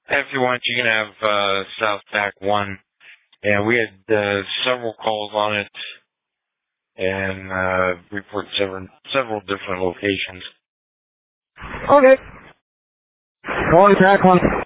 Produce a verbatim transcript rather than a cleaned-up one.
If you want, you can have uh, South Tac one. And we had uh, several calls on it and uh, reported several, several different locations. Okay. Calling Tac one.